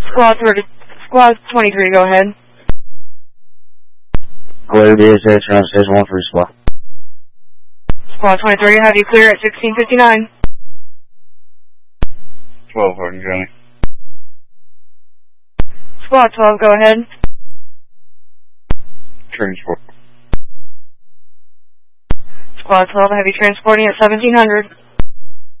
Squad 23, go ahead. Clear BSA, Station 1 for Squad. Squad 23, have you clear at 1659? 12, Hardin County. Squad 12, go ahead. Transport. Squad 12, have you transporting at 1700?